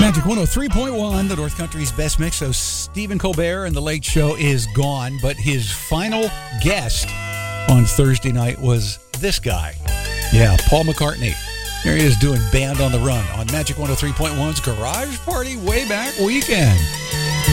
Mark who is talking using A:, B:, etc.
A: Magic 103.1, the North Country's best mix. So Stephen Colbert and The Late Show is gone, but his final guest on Thursday night was this guy. Yeah, Paul McCartney. There he is doing Band on the Run on Magic 103.1's Garage Party Way Back Weekend.